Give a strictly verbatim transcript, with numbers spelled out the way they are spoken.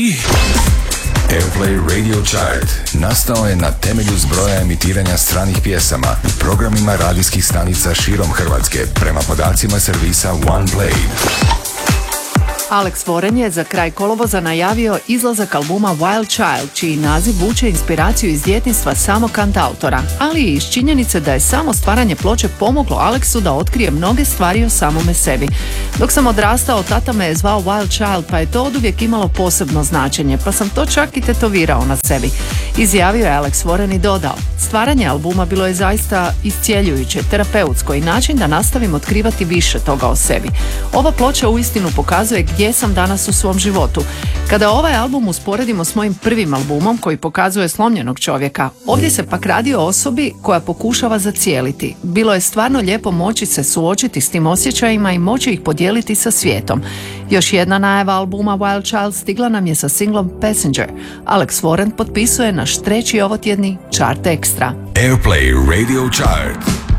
Airplay Radio Chart nastao je na temelju zbroja emitiranja stranih pjesama u programima radijskih stanica širom Hrvatske prema podacima servisa OnePlay. Alex Warren je za kraj kolovoza najavio izlazak albuma Wild Child, čiji naziv vuče inspiraciju iz djetinjstva samog kantautora, ali i iz činjenice da je samo stvaranje ploče pomoglo Alexu da otkrije mnoge stvari o samome sebi. Dok sam odrastao, tata me je zvao Wild Child, pa je to oduvijek imalo posebno značenje, pa sam to čak i tetovirao na sebi. Izjavio je Alex Warren i dodao: stvaranje albuma bilo je zaista iscjeljujuće, terapeutsko i način da nastavim otkrivati više toga o sebi. Ova ploča uistinu pokazuje gdje sam danas u svom životu. Kada ovaj album usporedimo s mojim prvim albumom koji pokazuje slomljenog čovjeka, ovdje se pak radi o osobi koja pokušava zacijeliti. Bilo je stvarno lijepo moći se suočiti s tim osjećajima i moći ih podijeliti sa svijetom. Još jedna najava albuma Wild Child stigla nam je sa singlom Passenger. Alex Warren potpisuje naš treći ovotjedni Chart Extra. Airplay Radio Chart.